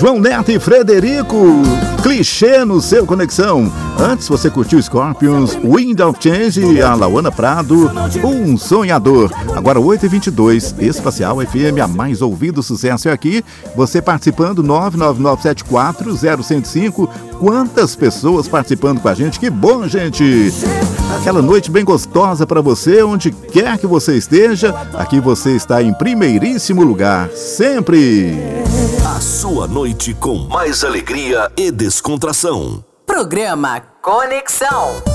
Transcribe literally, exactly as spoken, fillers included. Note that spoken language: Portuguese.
João Neto e Frederico, clichê no seu Conexão. Antes você curtiu Scorpions, Wind of Change, a Lauana Prado, Um Sonhador. Agora oito e vinte e dois, Espacial F M, a mais ouvido sucesso é aqui. Você participando, nove nove nove sete quatro zero zero cinco. Quantas pessoas participando com a gente, que bom, gente! Aquela noite bem gostosa para você, onde quer que você esteja, aqui você está em primeiríssimo lugar, sempre! A sua noite com mais alegria e descontração. Programa Conexão.